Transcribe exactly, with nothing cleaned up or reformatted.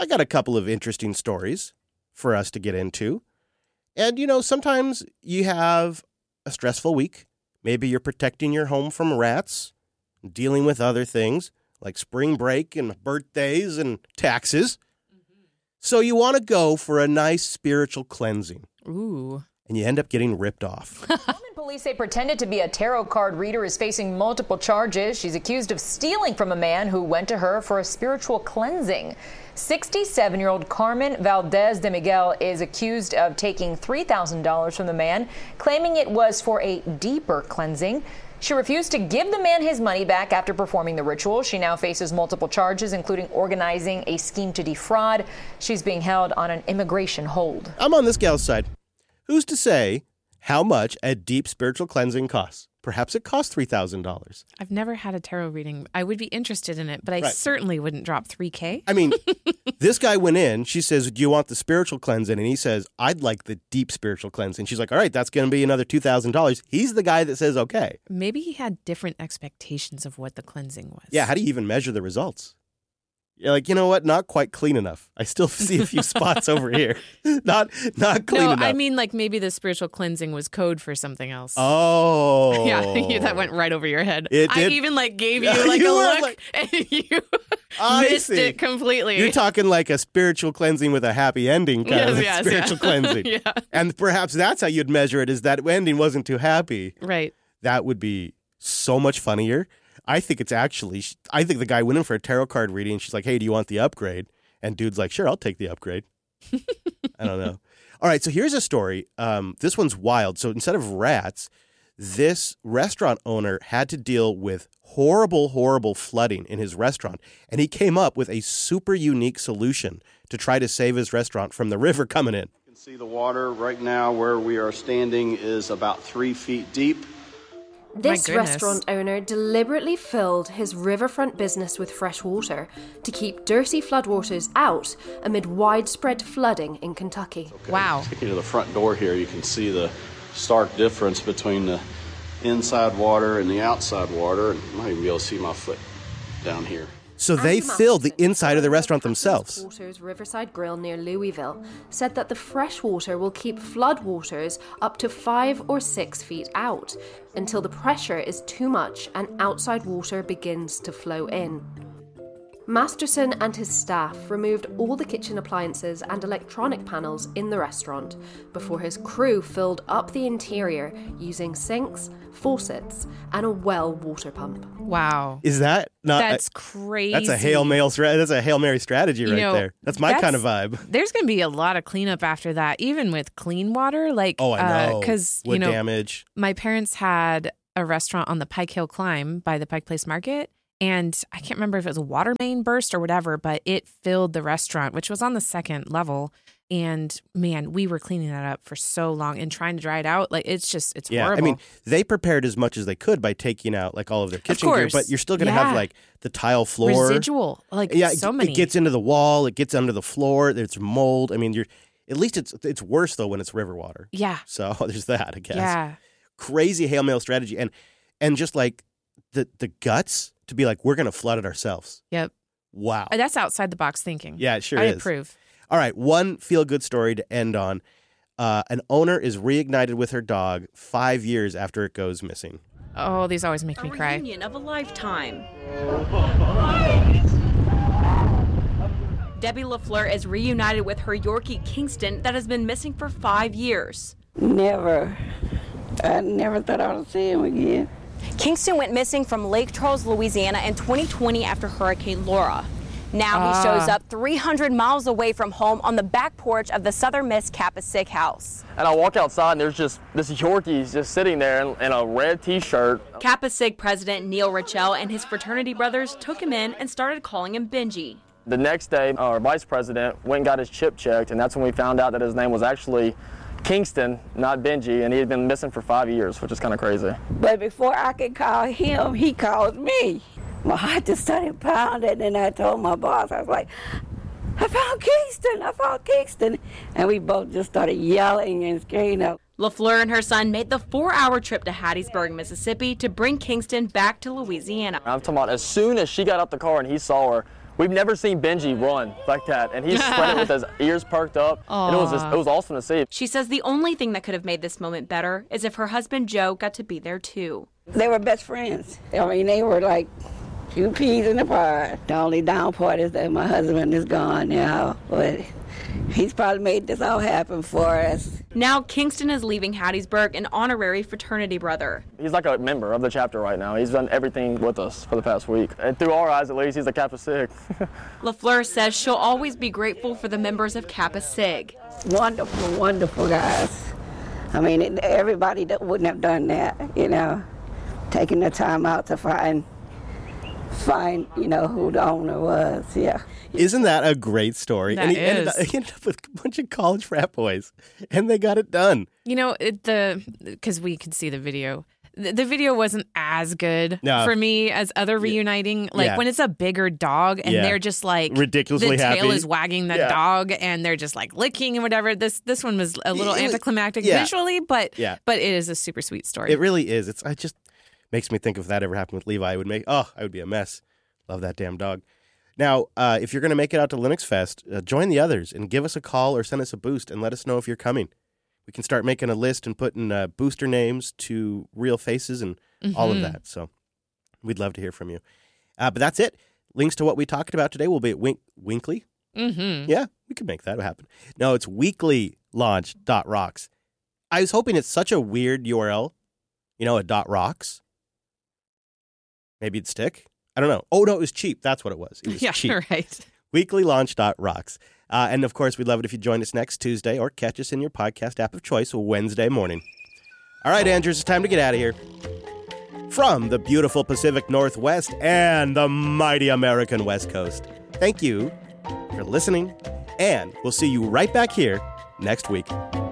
I got a couple of interesting stories for us to get into. And, you know, sometimes you have a stressful week. Maybe you're protecting your home from rats, dealing with other things like spring break and birthdays and taxes. Mm-hmm. So you want to go for a nice spiritual cleansing. Ooh. And you end up getting ripped off. Police say pretended to be a tarot card reader is facing multiple charges. She's accused of stealing from a man who went to her for a spiritual cleansing. sixty-seven-year-old Carmen Valdez de Miguel is accused of taking three thousand dollars from the man, claiming it was for a deeper cleansing. She refused to give the man his money back after performing the ritual. She now faces multiple charges, including organizing a scheme to defraud. She's being held on an immigration hold. I'm on this gal's side. Who's to say how much a deep spiritual cleansing costs? Perhaps it costs three thousand dollars. I've never had a tarot reading. I would be interested in it, but I Right. certainly wouldn't drop three K. I mean, this guy went in. She says, do you want the spiritual cleansing? And he says, I'd like the deep spiritual cleansing. She's like, all right, that's going to be another two thousand dollars. He's the guy that says, okay. Maybe he had different expectations of what the cleansing was. Yeah, how do you even measure the results? You're like, you know what? Not quite clean enough. I still see a few spots over here. Not not clean no, enough. I mean, like maybe the spiritual cleansing was code for something else. Oh. Yeah, that went right over your head. It I did. even like gave you Yeah, like you a were look like- and you I missed see. it completely. You're talking like a spiritual cleansing with a happy ending kind Yes, of yes, spiritual yeah. cleansing. Yeah. And perhaps that's how you'd measure it, is that ending wasn't too happy. Right. That would be so much funnier. I think it's actually, I think the guy went in for a tarot card reading and she's like, hey, do you want the upgrade? And dude's like, sure, I'll take the upgrade. I don't know. All right, so here's a story. Um, this one's wild. So instead of rats, this restaurant owner had to deal with horrible, horrible flooding in his restaurant. And he came up with a super unique solution to try to save his restaurant from the river coming in. You can see the water right now where we are standing is about three feet deep. This goodness. restaurant owner deliberately filled his riverfront business with fresh water to keep dirty floodwaters out amid widespread flooding in Kentucky. Okay, Wow. Take you to the front door here. You can see the stark difference between the inside water and the outside water. And you might even be able to see my foot down here. So they Andrew filled the Masterson, inside of the restaurant Captain's themselves. Quarters Riverside Grill near Louisville said that the fresh water will keep floodwaters up to five or six feet out until the pressure is too much and outside water begins to flow in. Masterson and his staff removed all the kitchen appliances and electronic panels in the restaurant before his crew filled up the interior using sinks, faucets, and a well water pump. Wow. Is that not? That's crazy. That's a Hail Mary. That's a Hail Mary strategy right You know, there. That's my that's- kind of vibe. There's going to be a lot of cleanup after that, even with clean water. Like, Oh, I know. Because, Wood you know, damage. my parents had a restaurant on the Pike Hill Climb by the Pike Place Market. And I can't remember if it was a water main burst or whatever, but it filled the restaurant, which was on the second level. And man, we were cleaning that up for so long and trying to dry it out. Like, it's just, it's Yeah, horrible. I mean, they prepared as much as they could by taking out like all of their kitchen gear, course. but you're still going to Yeah. have like the tile floor. Residual, like Yeah, so it, many. it gets into the wall, it gets under the floor, there's mold. I mean, you're at least it's it's worse though when it's river water. Yeah. So there's that, I guess. Yeah. Crazy Hail Mary strategy. And and just like the the guts to be like, we're going to flood it ourselves. Yep. Wow. That's outside the box thinking. Yeah, it sure I is. approve. All right, one feel-good story to end on. Uh, an owner is reignited with her dog five years after it goes missing. Oh, these always make A me cry. reunion of a lifetime. Debbie LaFleur is reunited with her Yorkie Kingston that has been missing for five years. Never. I never thought I would see him again. Kingston went missing from Lake Charles, Louisiana in twenty twenty after Hurricane Laura. Now he Ah. shows up three hundred miles away from home on the back porch of the Southern Miss Kappa Sig house. And I walk outside and there's just this Yorkie just sitting there in, in a red t-shirt. Kappa Sig president Neil Richel and his fraternity brothers took him in and started calling him Benji. The next day, our vice president went and got his chip checked, and that's when we found out that his name was actually Kingston, not Benji, and he had been missing for five years, which is kind of crazy. But before I could call him, he called me. My heart just started pounding, and I told my boss, I was like, I found Kingston, I found Kingston. And we both just started yelling and screaming. LaFleur and her son made the four-hour trip to Hattiesburg, Mississippi to bring Kingston back to Louisiana. I'm talking about as soon as she got out the car and he saw her, We've never seen Benji run like that, and he's sprinting with his ears perked up, Aww. and it was just, it was awesome to see. She says the only thing that could have made this moment better is if her husband Joe got to be there too. They were best friends. I mean, they were like two peas in a pod. The only down part is that my husband is gone now, but he's probably made this all happen for us. Now Kingston is leaving Hattiesburg an honorary fraternity brother. He's like a member of the chapter right now. He's done everything with us for the past week. And through our eyes, at least, he's a Kappa Sig. LaFleur says she'll always be grateful for the members of Kappa Sig. Wonderful, wonderful guys. I mean, it, everybody that wouldn't have done that, you know, taking the time out to find find, you know, who the owner was, yeah. Isn't that a great story? That and he is. ended, up, he ended up with a bunch of college frat boys, and they got it done. You know, it, the because we could see the video. The, the video wasn't as good No. for me as other reuniting. Like Yeah. when it's a bigger dog and Yeah. they're just like Ridiculously the tail happy. is wagging the Yeah. dog and they're just like licking and whatever. This this one was a little It was- anticlimactic yeah. visually, but Yeah. but it is a super sweet story. It really is. It's I just makes me think if that ever happened with Levi, it would make oh, I would be a mess. Love that damn dog. Now, uh, if you're going to make it out to Linux Fest, uh, join the others and give us a call or send us a boost and let us know if you're coming. We can start making a list and putting uh, booster names to real faces and mm-hmm. all of that. So we'd love to hear from you. Uh, but that's it. Links to what we talked about today will be at Wink- Winkly. Mm-hmm. Yeah, we could make that happen. No, it's weekly launch dot rocks. I was hoping it's such a weird U R L, you know, a dot rocks. Maybe it'd stick. I don't know. Oh, no, it was cheap. That's what it was. It was yeah, cheap. right. weekly launch dot rocks. Uh, and, of course, we'd love it if you join us next Tuesday or catch us in your podcast app of choice Wednesday morning. All right, Andrews, it's time to get out of here. From the beautiful Pacific Northwest and the mighty American West Coast, thank you for listening, and we'll see you right back here next week.